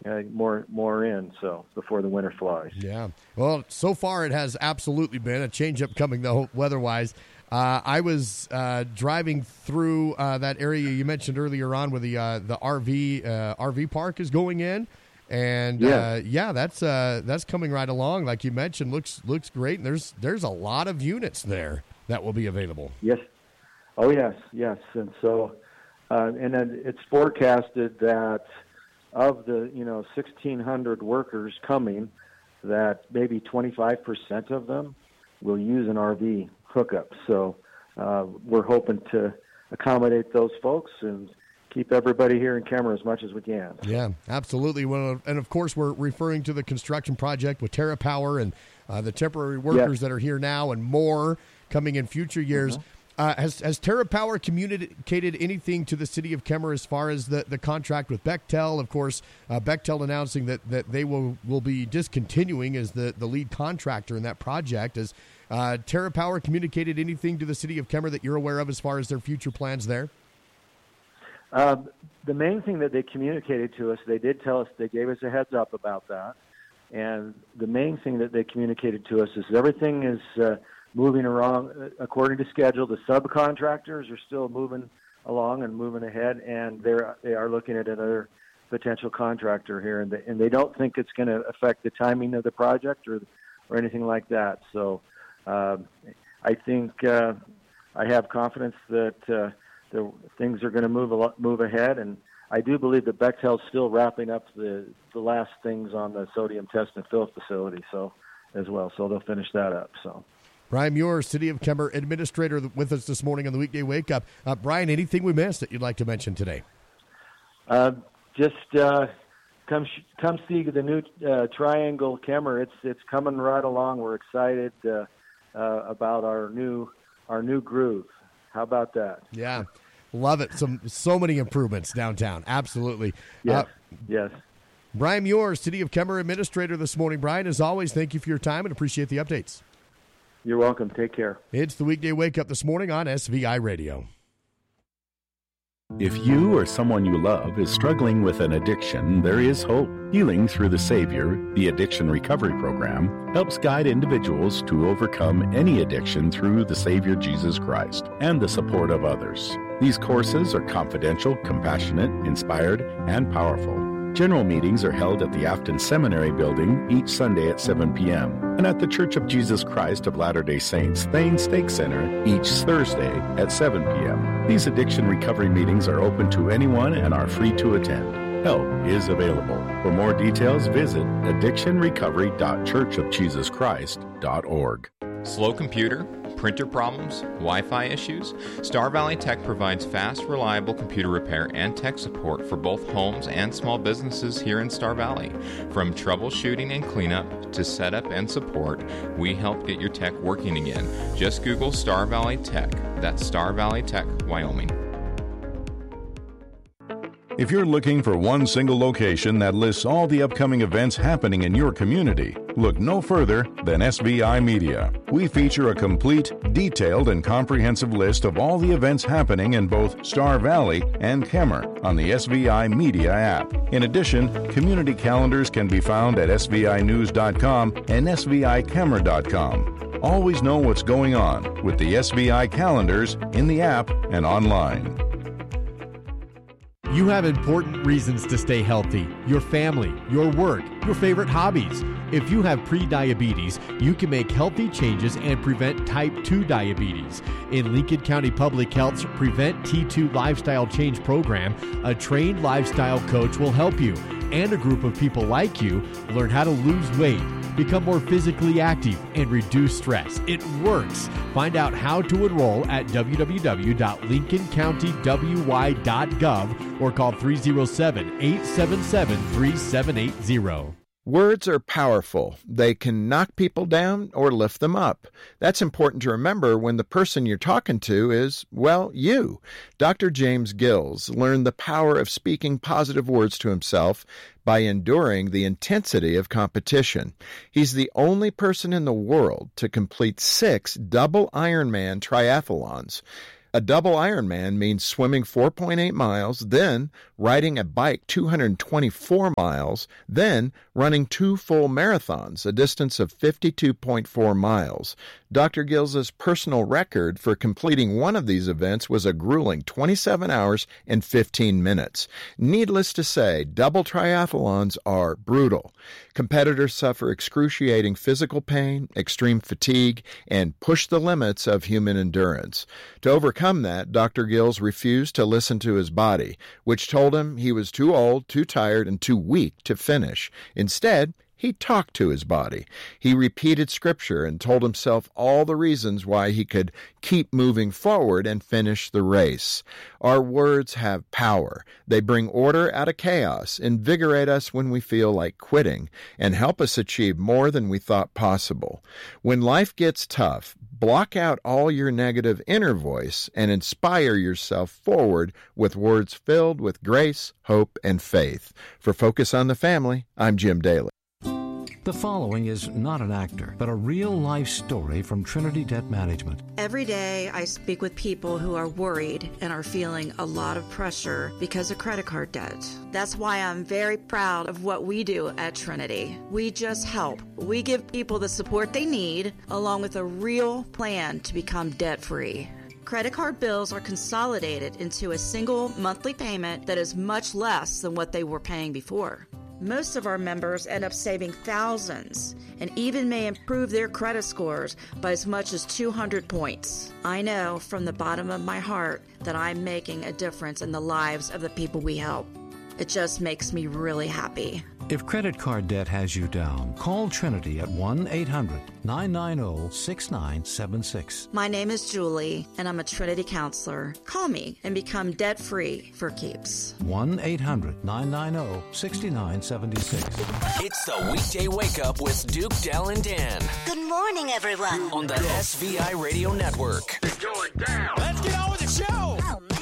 more in, so before the winter flies. Yeah. Well, so far it has absolutely been a change-up coming, though, weather-wise. I was driving through that area you mentioned earlier on where the RV park is going in. And, that's coming right along. Like you mentioned, looks great. And there's a lot of units there that will be available. Yes. Oh, yes. And so, and then it's forecasted that of the, 1,600 workers coming, that maybe 25% of them will use an RV hookup. So we're hoping to accommodate those folks and keep everybody here in Kemmer as much as we can. Yeah, absolutely. Well, and of course, we're referring to the construction project with TerraPower and the temporary workers that are here now and more coming in future years. Mm-hmm. Has TerraPower communicated anything to the city of Kemmer as far as the contract with Bechtel? Of course, Bechtel announcing that they will be discontinuing as the lead contractor in that project. Has TerraPower communicated anything to the city of Kemmer that you're aware of as far as their future plans there? The main thing that they communicated to us, they did tell us, they gave us a heads up about that. And the main thing that they communicated to us is everything is moving along according to schedule. The subcontractors are still moving along and moving ahead, and they are looking at another potential contractor here, and they don't think it's going to affect the timing of the project or anything like that. So I think I have confidence that the things are going to move ahead, and I do believe that Bechtel's still wrapping up the last things on the sodium test and fill facility, so as well. So they'll finish that up. So. Brian Muir, City of Kemmer Administrator, with us this morning on the Weekday Wake Up. Brian, anything we missed that you'd like to mention today? Just come see the new Triangle Kemmer. It's coming right along. We're excited about our new groove. How about that? Yeah, love it. So many improvements downtown. Absolutely. Yes. Brian Muir, City of Kemmer Administrator this morning. Brian, as always, thank you for your time and appreciate the updates. You're welcome. Take care. It's the Weekday Wake Up this morning on SVI Radio. If you or someone you love is struggling with an addiction, there is hope. Healing Through the Savior, the Addiction Recovery Program, helps guide individuals to overcome any addiction through the Savior Jesus Christ and the support of others. These courses are confidential, compassionate, inspired, and powerful. General meetings are held at the Afton Seminary Building each Sunday at 7 p.m. and at the Church of Jesus Christ of Latter-day Saints Thane Stake Center each Thursday at 7 p.m. These addiction recovery meetings are open to anyone and are free to attend. Help is available. For more details, visit addictionrecovery.churchofjesuschrist.org. Slow computer, printer problems, Wi-Fi issues? Star Valley Tech provides fast, reliable computer repair and tech support for both homes and small businesses here in Star Valley. From troubleshooting and cleanup to setup and support, we help get your tech working again. Just Google Star Valley Tech. That's Star Valley Tech, Wyoming. If you're looking for one single location that lists all the upcoming events happening in your community, look no further than SVI Media. We feature a complete, detailed, and comprehensive list of all the events happening in both Star Valley and Kemmer on the SVI Media app. In addition, community calendars can be found at SVInews.com and SVIKemmer.com. Always know what's going on with the SVI calendars in the app and online. You have important reasons to stay healthy: your family, your work, your favorite hobbies. If you have pre-diabetes, you can make healthy changes and prevent type 2 diabetes. In Lincoln County Public Health's Prevent T2 Lifestyle Change program, a trained lifestyle coach will help you and a group of people like you learn how to lose weight, become more physically active, and reduce stress. It works. Find out how to enroll at www.lincolncountywy.gov or call 307-877-3780. Words are powerful. They can knock people down or lift them up. That's important to remember when the person you're talking to is, well, you. Dr. James Gills learned the power of speaking positive words to himself by enduring the intensity of competition. He's the only person in the world to complete 6 double Ironman triathlons. A double Ironman means swimming 4.8 miles, then riding a bike 224 miles, then running 2 full marathons, a distance of 52.4 miles. Dr. Gills' personal record for completing one of these events was a grueling 27 hours and 15 minutes. Needless to say, double triathlons are brutal. Competitors suffer excruciating physical pain, extreme fatigue, and push the limits of human endurance. To overcome that, Dr. Gills refused to listen to his body, which told him he was too old, too tired, and too weak to finish. Instead, he talked to his body. He repeated scripture and told himself all the reasons why he could keep moving forward and finish the race. Our words have power. They bring order out of chaos, invigorate us when we feel like quitting, and help us achieve more than we thought possible. When life gets tough, block out all your negative inner voice and inspire yourself forward with words filled with grace, hope, and faith. For Focus on the Family, I'm Jim Daly. The following is not an actor, but a real-life story from Trinity Debt Management. Every day I speak with people who are worried and are feeling a lot of pressure because of credit card debt. That's why I'm very proud of what we do at Trinity. We just help. We give people the support they need, along with a real plan to become debt-free. Credit card bills are consolidated into a single monthly payment that is much less than what they were paying before. Most of our members end up saving thousands and even may improve their credit scores by as much as 200 points. I know from the bottom of my heart that I'm making a difference in the lives of the people we help. It just makes me really happy. If credit card debt has you down, call Trinity at 1-800-990-6976. My name is Julie, and I'm a Trinity counselor. Call me and become debt-free for keeps. 1-800-990-6976. It's the weekday wake-up with Duke, Del, and Dan. Good morning, everyone. On the SVI Radio Network. It's going down. Let's get on with the show. Oh, man.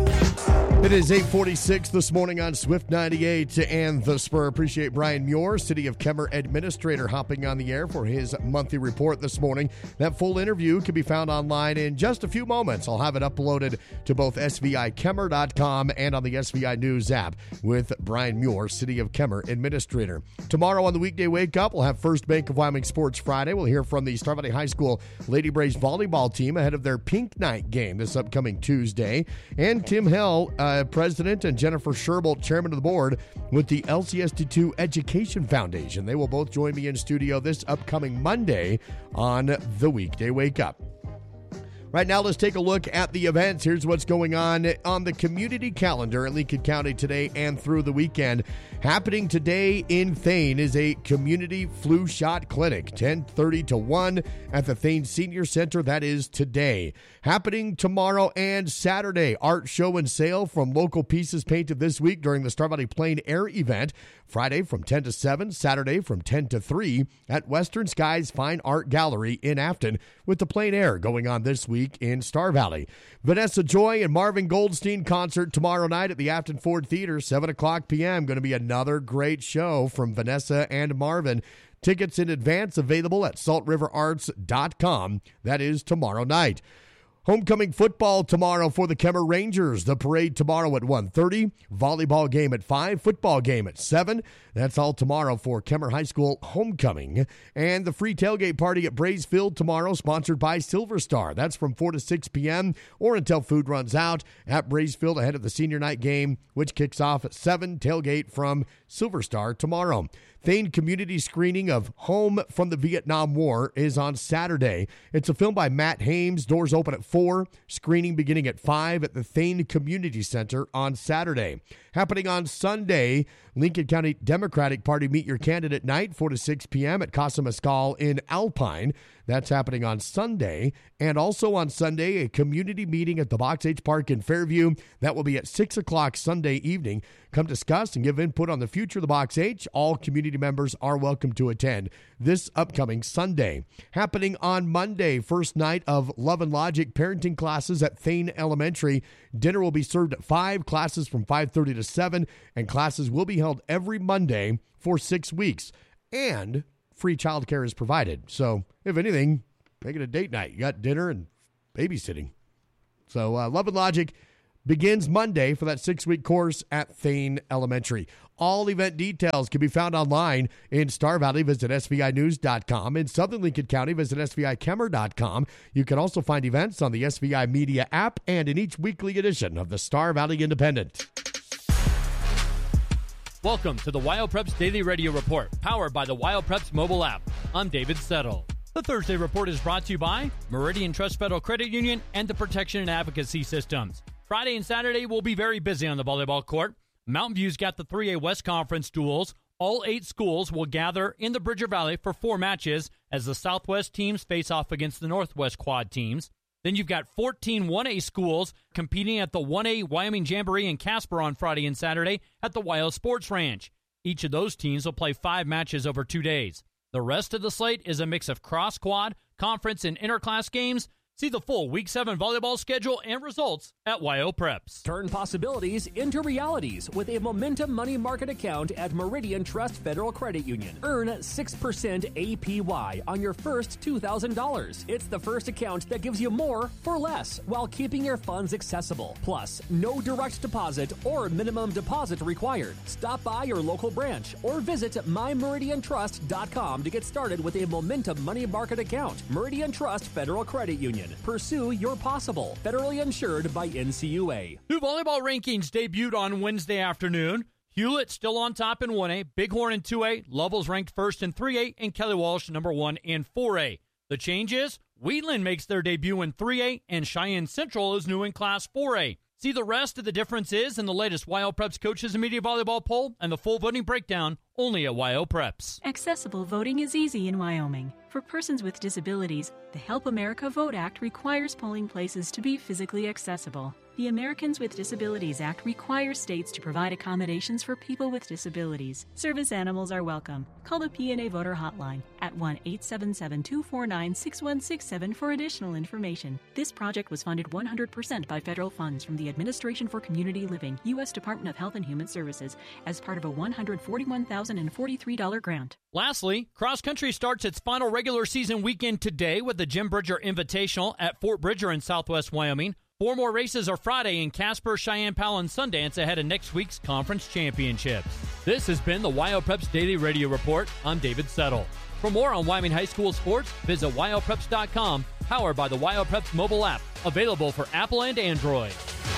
It is 8:46 this morning on Swift 98 and The Spur. Appreciate Brian Muir, City of Kemmer Administrator, hopping on the air for his monthly report this morning. That full interview can be found online in just a few moments. I'll have it uploaded to both SVIKemmer.com and on the SVI News app with Brian Muir, City of Kemmer Administrator. Tomorrow on the weekday wake up, we'll have First Bank of Wyoming Sports Friday. We'll hear from the Star Valley High School Lady Braves volleyball team ahead of their Pink Night game this upcoming Tuesday. And Tim Hell, President, and Jennifer Sherbolt, Chairman of the Board with the LCSD2 Education Foundation. They will both join me in studio this upcoming Monday on the weekday wake up. Right now, let's take a look at the events. Here's what's going on the community calendar in Lincoln County today and through the weekend. Happening today in Thane is a community flu shot clinic, 10:30 to 1 at the Thane Senior Center. That is today. Happening tomorrow and Saturday, art show and sale from local pieces painted this week during the Star Valley Plein Air event. Friday from 10 to 7, Saturday from 10 to 3 at Western Skies Fine Art Gallery in Afton, with the Plein Air going on this week in Star Valley. Vanessa Joy and Marvin Goldstein concert tomorrow night at the Afton Ford Theater, 7 o'clock p.m. Going to be another great show from Vanessa and Marvin. Tickets in advance available at saltriverarts.com. That is tomorrow night. Homecoming football tomorrow for the Kemmer Rangers. The parade tomorrow at 1:30. Volleyball game at 5. Football game at 7. That's all tomorrow for Kemmer High School homecoming. And the free tailgate party at Braves Field tomorrow, sponsored by Silver Star. That's from 4 to 6 p.m. or until food runs out at Braves Field ahead of the senior night game, which kicks off at 7. Tailgate from Silver Star tomorrow. Thane community screening of Home from the Vietnam War is on Saturday. It's a film by Matt Hames. Doors open at 4. Screening beginning at 5 at the Thane Community Center on Saturday. Happening on Sunday, Lincoln County Democratic Party Meet Your Candidate Night, 4 to 6 p.m. at Casa Mescal in Alpine. That's happening on Sunday. And also on Sunday, a community meeting at the Box H Park in Fairview. That will be at 6 o'clock Sunday evening. Come discuss and give input on the future of the Box H. All community members are welcome to attend this upcoming Sunday. Happening on Monday, first night of Love and Logic parenting classes at Thane Elementary. Dinner will be served at 5, classes from 5:30 to 7, and classes will be held every Monday for 6 weeks. And free childcare is provided. So, if anything, make it a date night. You got dinner and babysitting. So Love and Logic begins Monday for that 6-week course at Thane Elementary. All event details can be found online in Star Valley. Visit SVInews.com. In Southern Lincoln County, visit SVIKemmer.com. You can also find events on the SVI Media app and in each weekly edition of the Star Valley Independent. Welcome to the WyoPreps Daily Radio Report, powered by the WyoPreps mobile app. I'm David Settle. The Thursday Report is brought to you by Meridian Trust Federal Credit Union and the Protection and Advocacy Systems. Friday and Saturday will be very busy on the volleyball court. Mountain View's got the 3A West Conference duels. All 8 schools will gather in the Bridger Valley for 4 matches as the Southwest teams face off against the Northwest quad teams. Then you've got 14 1A schools competing at the 1A Wyoming Jamboree in Casper on Friday and Saturday at the Wild Sports Ranch. Each of those teams will play 5 matches over 2 days. The rest of the slate is a mix of cross, quad, conference, and interclass games. See the full Week 7 volleyball schedule and results at WyoPreps. Turn possibilities into realities with a Momentum Money Market account at Meridian Trust Federal Credit Union. Earn 6% APY on your first $2,000. It's the first account that gives you more for less while keeping your funds accessible. Plus, no direct deposit or minimum deposit required. Stop by your local branch or visit mymeridiantrust.com to get started with a Momentum Money Market account. Meridian Trust Federal Credit Union. Pursue your possible. Federally insured by NCUA. New volleyball rankings debuted on Wednesday afternoon. Hewlett still on top in 1A, Bighorn in 2A, Lovell's ranked first in 3A, and Kelly Walsh number 1 in 4A. The change is Wheatland makes their debut in 3A, and Cheyenne Central is new in Class 4A. See the rest of the differences in the latest WyoPreps Coaches and Media Volleyball poll and the full voting breakdown only at WyoPreps. Accessible voting is easy in Wyoming. For persons with disabilities, the Help America Vote Act requires polling places to be physically accessible. The Americans with Disabilities Act requires states to provide accommodations for people with disabilities. Service animals are welcome. Call the PNA Voter Hotline at 1-877-249-6167 for additional information. This project was funded 100% by federal funds from the Administration for Community Living, U.S. Department of Health and Human Services, as part of a $141,043 grant. Lastly, cross country starts its final regular season weekend today with the Jim Bridger Invitational at Fort Bridger in southwest Wyoming. 4 more races are Friday in Casper, Cheyenne, Powell, and Sundance ahead of next week's conference championships. This has been the WyoPreps Daily Radio Report. I'm David Settle. For more on Wyoming High School sports, visit WyoPreps.com, powered by the WyoPreps mobile app, available for Apple and Android.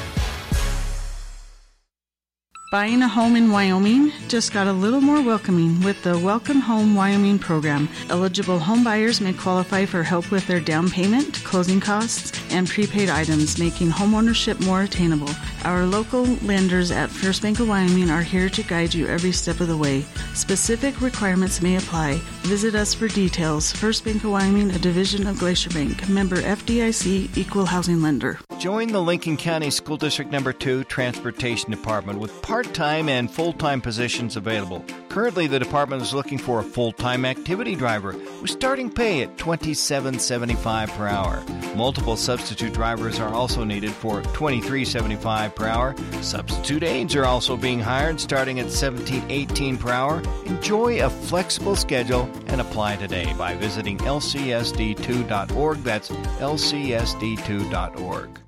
Buying a home in Wyoming just got a little more welcoming with the Welcome Home Wyoming program. Eligible home buyers may qualify for help with their down payment, closing costs, and prepaid items, making homeownership more attainable. Our local lenders at First Bank of Wyoming are here to guide you every step of the way. Specific requirements may apply. Visit us for details. First Bank of Wyoming, a division of Glacier Bank. Member FDIC, Equal Housing Lender. Join the Lincoln County School District No. 2 Transportation Department with part-time and full-time positions available. Currently, the department is looking for a full-time activity driver with starting pay at $27.75 per hour. Multiple substitute drivers are also needed for $23.75 per hour. Substitute aides are also being hired starting at $17.18 per hour. Enjoy a flexible schedule and apply today by visiting lcsd2.org. That's lcsd2.org.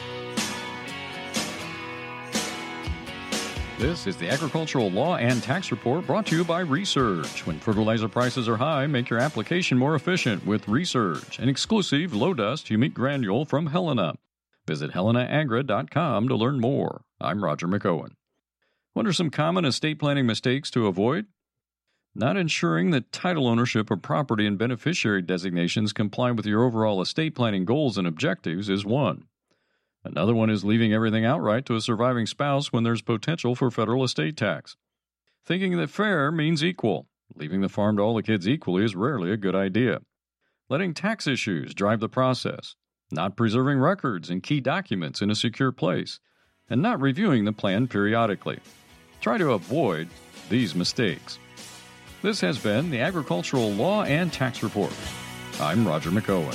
This is the Agricultural Law and Tax Report brought to you by Resurge. When fertilizer prices are high, make your application more efficient with Resurge, an exclusive low-dust humic granule from Helena. Visit helenaagra.com to learn more. I'm Roger McOwen. What are some common estate planning mistakes to avoid? Not ensuring that title ownership of property and beneficiary designations comply with your overall estate planning goals and objectives is one. Another one is leaving everything outright to a surviving spouse when there's potential for federal estate tax. Thinking that fair means equal. Leaving the farm to all the kids equally is rarely a good idea. Letting tax issues drive the process. Not preserving records and key documents in a secure place. And not reviewing the plan periodically. Try to avoid these mistakes. This has been the Agricultural Law and Tax Report. I'm Roger McOwen.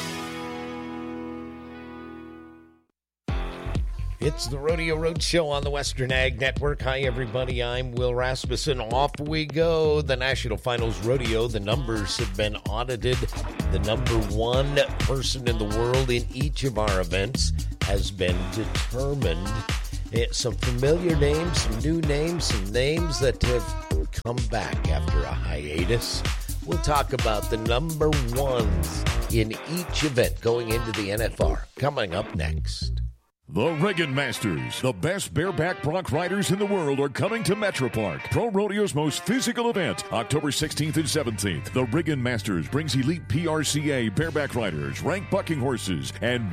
It's the Rodeo Roadshow on the Western Ag Network. Hi, everybody. I'm Will Rasmussen. Off we go. The National Finals Rodeo. The numbers have been audited. The number one person in the world in each of our events has been determined. Some familiar names, some new names, some names that have come back after a hiatus. We'll talk about the number ones in each event going into the NFR coming up next. The Riggin Masters, the best bareback bronc riders in the world, are coming to Metro Park, Pro Rodeo's most physical event, October 16th and 17th. The Riggin Masters brings elite PRCA bareback riders, ranked bucking horses, and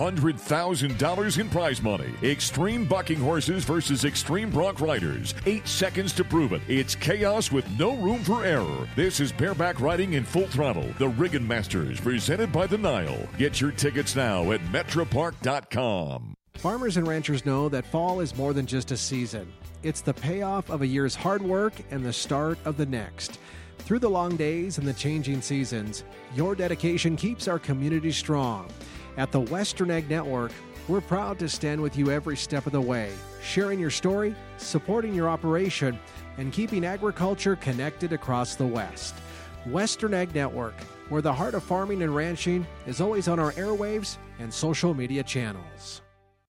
$100,000 in prize money. Extreme bucking horses versus extreme bronc riders. 8 seconds to prove it. It's chaos with no room for error. This is bareback riding in full throttle. The Riggin Masters, presented by the Nile. Get your tickets now at metropark.com. Farmers and ranchers know that fall is more than just a season. It's the payoff of a year's hard work and the start of the next. Through the long days and the changing seasons, your dedication keeps our community strong. At the Western Ag Network, we're proud to stand with you every step of the way, sharing your story, supporting your operation, and keeping agriculture connected across the West. Western Ag Network, where the heart of farming and ranching is always on our airwaves and social media channels.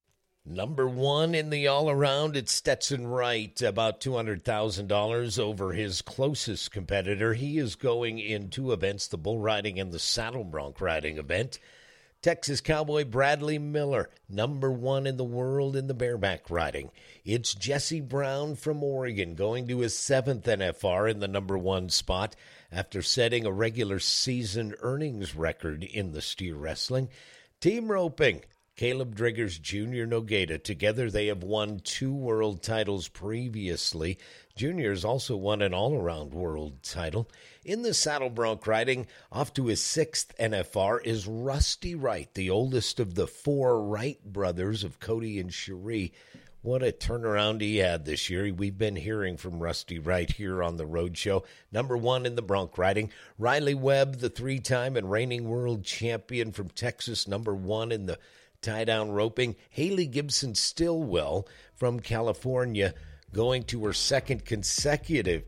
Number one in the all-around, it's Stetson Wright, about $200,000 over his closest competitor. He is going in 2 events, the bull riding and the saddle bronc riding event. Texas cowboy Bradley Miller, number one in the world in the bareback riding. It's Jesse Brown from Oregon going to his 7th NFR in the number 1 spot after setting a regular season earnings record in the steer wrestling. Team roping, Caleb Driggers Jr. Nogeda. Together they have won 2 world titles previously. Junior has also won an all-around world title. In the saddle bronc riding, off to his 6th NFR is Rusty Wright, the oldest of the 4 Wright brothers of Cody and Cherie. What a turnaround he had this year. We've been hearing from Rusty Wright here on the Road Show. Number 1 in the bronc riding. Riley Webb, the 3-time and reigning world champion from Texas, number 1 in the tie-down roping. Haley Gibson Stillwell from California going to her 2nd consecutive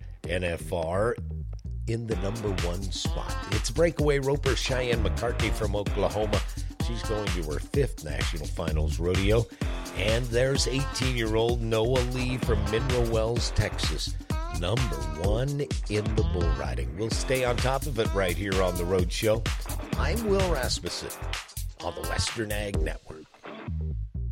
NFR in the number 1 spot. It's breakaway roper Cheyenne McCartney from Oklahoma. She's going to her 5th National Finals rodeo. And there's 18-year-old Noah Lee from Mineral Wells, Texas, number 1 in the bull riding. We'll stay on top of it right here on the Road Show. I'm Will Rasmussen on the Western Ag Network.